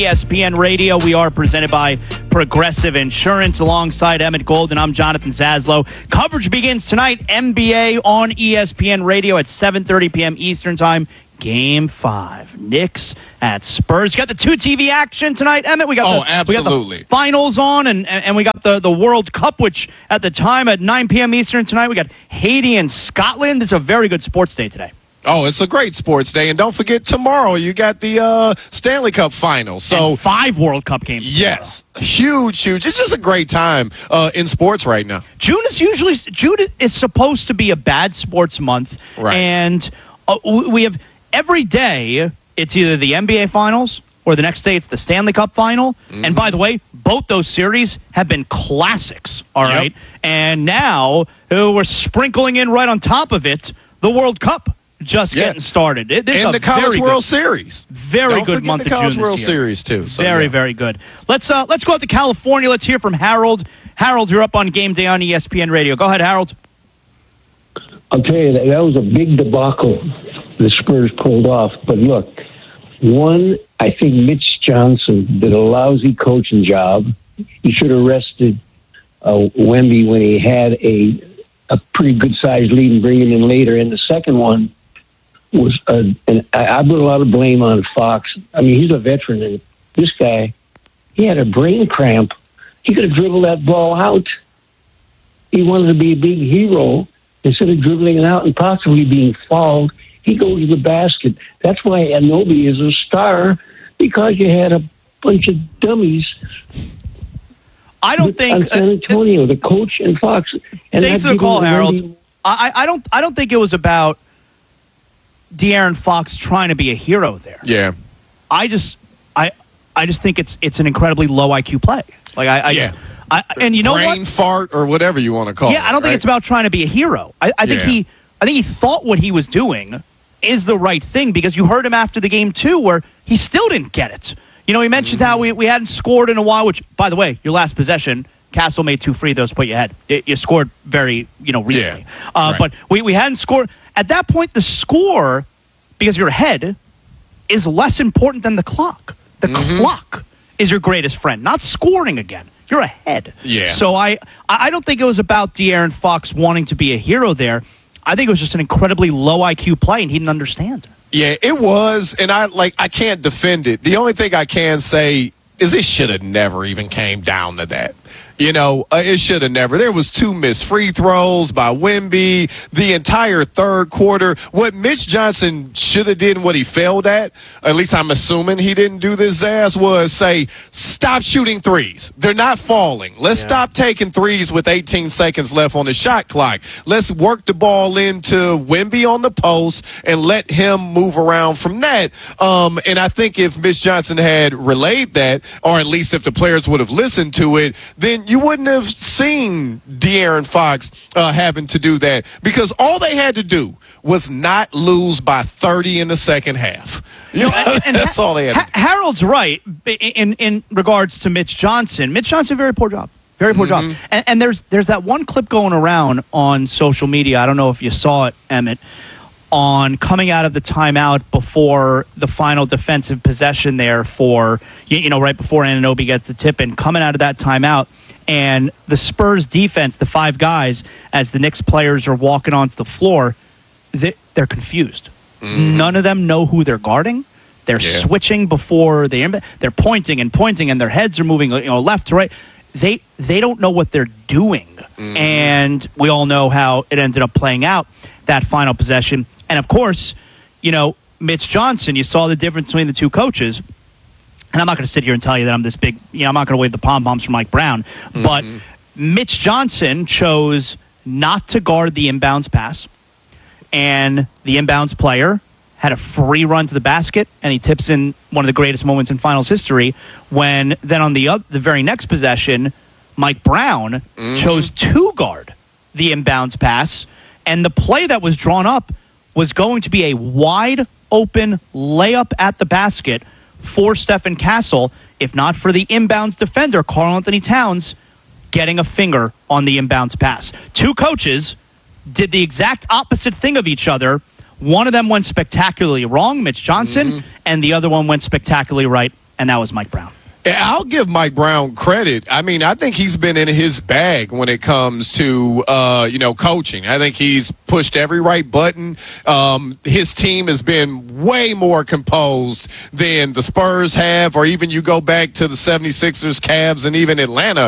ESPN Radio. We are presented by Progressive Insurance. Alongside Emmett Golden, I'm Jonathan Zaslow. Coverage begins tonight, NBA on ESPN Radio at 7:30 p.m. Eastern Time. Game 5, Knicks at Spurs. Got the 2 TV action tonight, Emmett. We got the finals on, and we got the World Cup, which at the time at 9 p.m. Eastern tonight, we got Haiti and Scotland. It's a very good sports day today. Oh, it's a great sports day. And don't forget, tomorrow you got the Stanley Cup final. So and 5 World Cup games. Yes. Huge. It's just a great time in sports right now. June is supposed to be a bad sports month. Right. And we have every day, it's either the NBA finals or the next day it's the Stanley Cup final. Mm-hmm. And by the way, both those series have been classics. All right. And now we're sprinkling in right on top of it the World Cup. Just getting started. And the College World Series. Very good month of June. The College World Series, too. So, very good. Let's go out to California. Let's hear from Harold. Harold, you're up on Game Day on ESPN Radio. Go ahead, Harold. I'll tell you, that was a big debacle the Spurs pulled off. But look, I think Mitch Johnson did a lousy coaching job. He should have rested Wemby when he had a pretty good-sized lead and bring him in later. And the second one was, and I put a lot of blame on Fox. I mean, he's a veteran, and this guy, he had a brain cramp. He could have dribbled that ball out. He wanted to be a big hero. Instead of dribbling it out and possibly being fouled, he goes to the basket. That's why Anunoby is a star, because you had a bunch of dummies. I don't think San Antonio, the coach and Fox. And thanks for the call, Harold. I don't think it was about De'Aaron Fox trying to be a hero there. Yeah. I just think it's an incredibly low IQ play. Like and you know what? Brain fart or whatever you want to call it. Yeah, I don't think it's about trying to be a hero. I think he thought what he was doing is the right thing, because you heard him after the game too, where he still didn't get it. You know, he mentioned how we hadn't scored in a while, which, by the way, your last possession, Castle made 2 free throws, put you ahead. You scored very, recently. Yeah, right. But we hadn't scored. At that point, the score, because you're ahead, is less important than the clock. The clock is your greatest friend, not scoring again. You're ahead. Yeah. So I don't think it was about De'Aaron Fox wanting to be a hero there. I think it was just an incredibly low IQ play, and he didn't understand. Yeah, it was, and I can't defend it. The only thing I can say is it should have never even came down to that. It should have never. There was 2 missed free throws by Wemby the entire third quarter. What Mitch Johnson should have did and what he failed at least I'm assuming he didn't do this, Zaz, was say, stop shooting threes. They're not falling. Let's stop taking threes with 18 seconds left on the shot clock. Let's work the ball into Wemby on the post and let him move around from that. And I think if Mitch Johnson had relayed that, or at least if the players would have listened to it, then you wouldn't have seen De'Aaron Fox having to do that, because all they had to do was not lose by 30 in the second half. And that's all they had to do. Harold's right in regards to Mitch Johnson. Mitch Johnson, very poor job. Very poor job. And there's that one clip going around on social media. I don't know if you saw it, Emmett, on coming out of the timeout before the final defensive possession there for, right before Anunoby gets the tip in, coming out of that timeout. And the Spurs defense, the 5 guys, as the Knicks players are walking onto the floor, they're confused. None of them know who they're guarding. They're switching before they're pointing, and their heads are moving left to right. They don't know what they're doing. And we all know how it ended up playing out, that final possession. And, of course, Mitch Johnson, you saw the difference between the 2 coaches. And I'm not going to sit here and tell you that I'm this big, I'm not going to wave the pom-poms for Mike Brown. But Mitch Johnson chose not to guard the inbounds pass. And the inbounds player had a free run to the basket, and he tips in one of the greatest moments in finals history, when then on the very next possession, Mike Brown chose to guard the inbounds pass. And the play that was drawn up was going to be a wide open layup at the basket for Stephen Castle, if not for the inbounds defender, Karl-Anthony Towns, getting a finger on the inbounds pass. 2 coaches did the exact opposite thing of each other. One of them went spectacularly wrong, Mitch Johnson, and the other one went spectacularly right, and that was Mike Brown. I'll give Mike Brown credit. I mean, I think he's been in his bag when it comes to, coaching. I think he's pushed every right button. His team has been way more composed than the Spurs have, or even you go back to the 76ers, Cavs, and even Atlanta.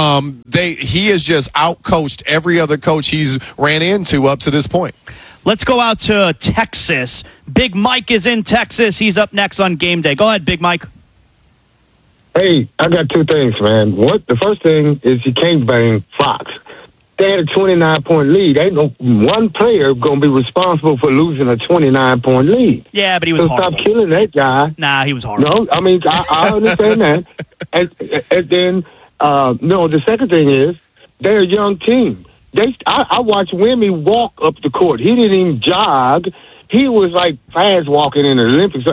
He has just outcoached every other coach he's ran into up to this point. Let's go out to Texas. Big Mike is in Texas. He's up next on Game Day. Go ahead, Big Mike. Hey, I got two things, man. The first thing is you can't blame Fox. They had a 29-point lead. Ain't no one player going to be responsible for losing a 29-point lead. Yeah, but he was horrible. Stop killing that guy. Nah, he was horrible. No, I mean, I understand that. And then, the second thing is they're a young team. I watched Wemby walk up the court. He didn't even jog. He was like fast walking in the Olympics.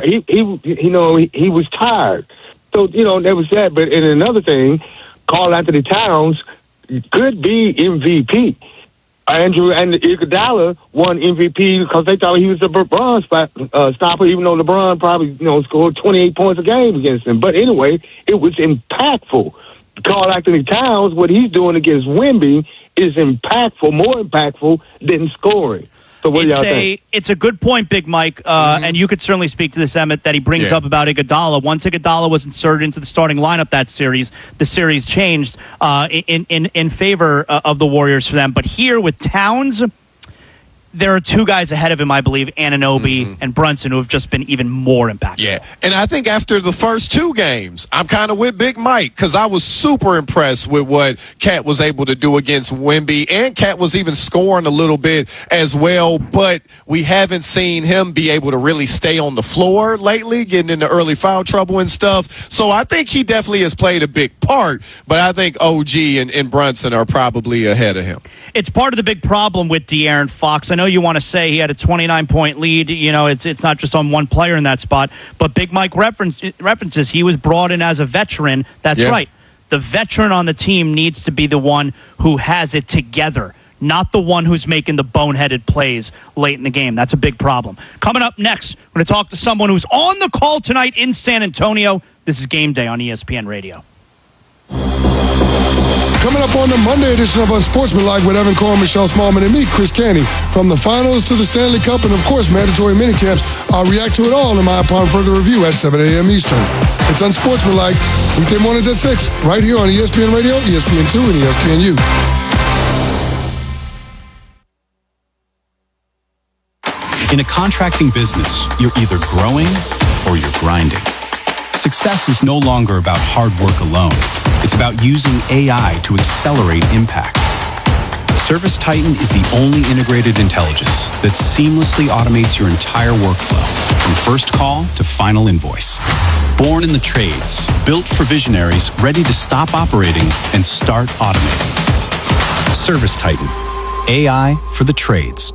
He was tired. So, there was that. But in another thing, Karl Anthony Towns could be MVP. Andrew and Iguodala won MVP because they thought he was a LeBron stopper, even though LeBron probably, scored 28 points a game against him. But anyway, it was impactful. Karl Anthony Towns, what he's doing against Wemby is more impactful than scoring. So what do y'all think? It's a good point, Big Mike, and you could certainly speak to this, Emmett, that he brings up about Iguodala. Once Iguodala was inserted into the starting lineup that series, the series changed in favor of the Warriors for them. But here with Towns, there are two guys ahead of him, I believe, Anunoby and Brunson, who have just been even more impactful. Yeah, and I think after the first two games, I'm kind of with Big Mike because I was super impressed with what Cat was able to do against Wemby, and Cat was even scoring a little bit as well, but we haven't seen him be able to really stay on the floor lately, getting into early foul trouble and stuff. So I think he definitely has played a big part, but I think OG and Brunson are probably ahead of him. It's part of the big problem with De'Aaron Fox. I know you want to say he had a 29-point lead. It's not just on one player in that spot. But Big Mike references he was brought in as a veteran. That's right. The veteran on the team needs to be the one who has it together, not the one who's making the boneheaded plays late in the game. That's a big problem. Coming up next, we're going to talk to someone who's on the call tonight in San Antonio. This is Game Day on ESPN Radio. Coming up on the Monday edition of Unsportsmanlike with Evan Cohen, Michelle Smallman, and me, Chris Canty. From the finals to the Stanley Cup and, of course, mandatory minicamps, I'll react to it all in my upon further review at 7 a.m. Eastern. It's Unsportsmanlike, weekday mornings at 6, right here on ESPN Radio, ESPN2, and ESPNU. In a contracting business, you're either growing or you're grinding. Success is no longer about hard work alone. It's about using AI to accelerate impact. ServiceTitan is the only integrated intelligence that seamlessly automates your entire workflow, from first call to final invoice. Born in the trades, built for visionaries ready to stop operating and start automating. ServiceTitan, AI for the trades.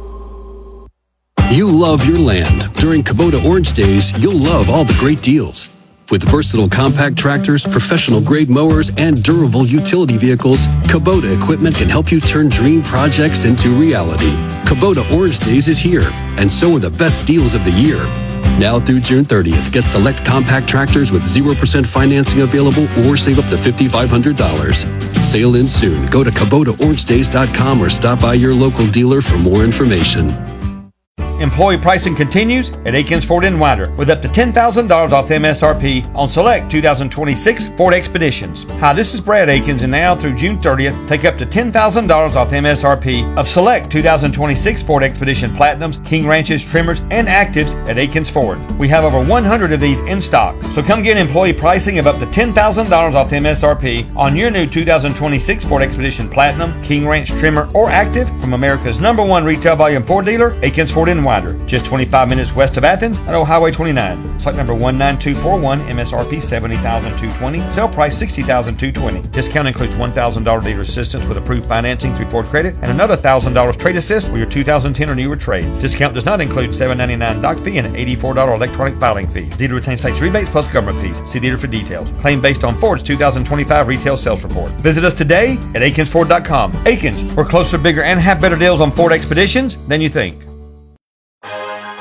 You love your land. During Kubota Orange Days, you'll love all the great deals. With versatile compact tractors, professional-grade mowers, and durable utility vehicles, Kubota equipment can help you turn dream projects into reality. Kubota Orange Days is here, and so are the best deals of the year. Now through June 30th, get select compact tractors with 0% financing available or save up to $5,500. Sale ends soon. Go to KubotaOrangeDays.com or stop by your local dealer for more information. Employee pricing continues at Akins Ford in Winder with up to $10,000 off the MSRP on select 2026 Ford Expeditions. Hi, this is Brad Akins, and now through June 30th, take up to $10,000 off the MSRP of select 2026 Ford Expedition Platinums, King Ranches, Trimmers, and Actives at Akins Ford. We have over 100 of these in stock, so come get employee pricing of up to $10,000 off the MSRP on your new 2026 Ford Expedition Platinum, King Ranch, Trimmer, or Active from America's #1 retail volume Ford dealer, Akins Ford in Winder, just 25 minutes west of Athens at Old Highway 29. Site number 19241, MSRP $70,220, sale price $60,220. Discount includes $1,000 dealer assistance with approved financing through Ford Credit and another $1,000 trade assist with your 2010 or newer trade. Discount does not include $7.99 doc fee and $84 electronic filing fee. Dealer retains tax rebates plus government fees. See dealer for details. Claim based on Ford's 2025 retail sales report. Visit us today at AkinsFord.com. Akins, we're closer, bigger, and have better deals on Ford Expeditions than you think.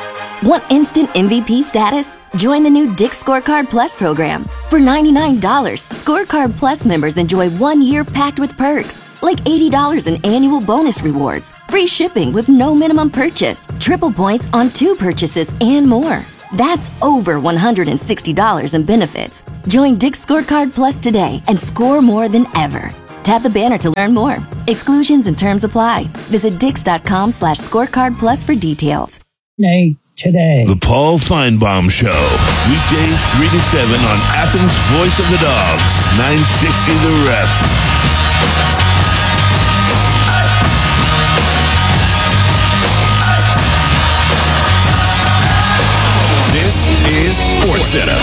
Want instant MVP status? Join the new Dick's Scorecard Plus program. For $99, Scorecard Plus members enjoy 1 year packed with perks, like $80 in annual bonus rewards, free shipping with no minimum purchase, triple points on 2 purchases, and more. That's over $160 in benefits. Join Dick's Scorecard Plus today and score more than ever. Tap the banner to learn more. Exclusions and terms apply. Visit dix.com/scorecard plus for details. Today. The Paul Feinbaum Show. Weekdays 3 to 7 on Athens' Voice of the Dogs. 960 The Ref. This is SportsCenter.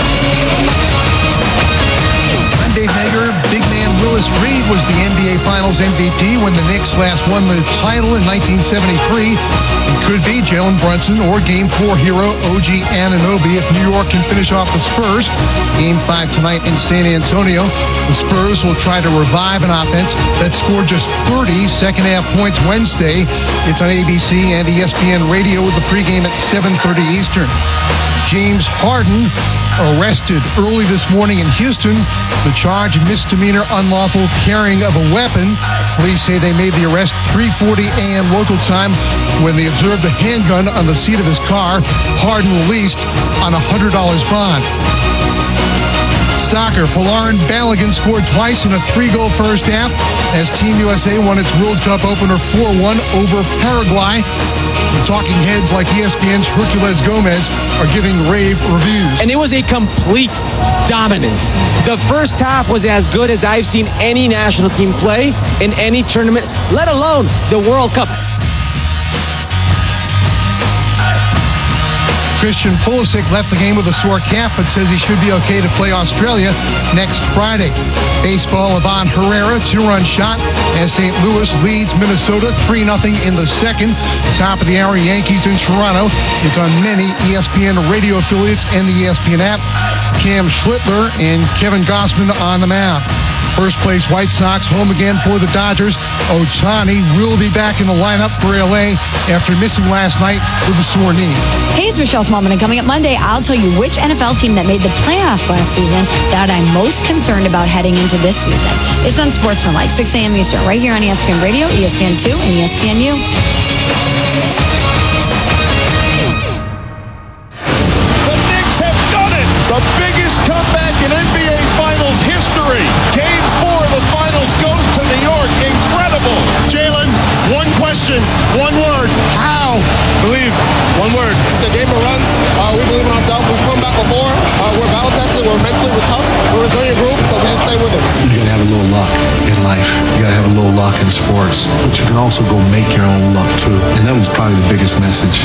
I'm Dave Hager. Big man Willis Reed was the NBA Finals MVP when the Knicks last won the title in 1973. It could be Jalen Brunson or Game 4 hero OG Anunoby if New York can finish off the Spurs. Game 5 tonight in San Antonio. The Spurs will try to revive an offense that scored just 30 second-half points Wednesday. It's on ABC and ESPN Radio with the pregame at 7:30 Eastern. James Harden arrested early this morning in Houston. The charge of misdemeanor unlawful carrying of a weapon. Police say they made the arrest 3:40 a.m. local time when they observed a handgun on the seat of his car. Harden released on a $100 bond. Soccer, Folarin Balogun scored twice in a 3-goal first half as Team USA won its World Cup opener 4-1 over Paraguay. The talking heads like ESPN's Herculez Gomez are giving rave reviews. And it was a complete dominance. The first half was as good as I've seen any national team play in any tournament, let alone the World Cup. Christian Pulisic left the game with a sore calf, but says he should be okay to play Australia next Friday. Baseball, Ivan Herrera, 2-run shot as St. Louis leads Minnesota 3-0 in the second. Top of the hour, Yankees in Toronto. It's on many ESPN radio affiliates and the ESPN app. Cam Schlittler and Kevin Gausman on the mound. First place White Sox home again for the Dodgers. Ohtani will be back in the lineup for LA after missing last night with a sore knee. Hey, it's Michelle Smallman, and coming up Monday, I'll tell you which NFL team that made the playoffs last season that I'm most concerned about heading into this season. It's on Sportsmanlike, 6 a.m. Eastern, right here on ESPN Radio, ESPN2, and ESPNU. The Knicks have done it! The biggest comeback in NBA Finals history. Game 4 of the Finals goes to New York. Incredible. Jalen, one question, one word. How? Believe. One word. It's a game of runs. We believe in ourselves. We've come back before. We're battle tested. We're mentally tough. We're a resilient group, so we just stay with it. You gotta have a little luck in life. You gotta have a little luck in sports. But you can also go make your own luck too. And that was probably the biggest message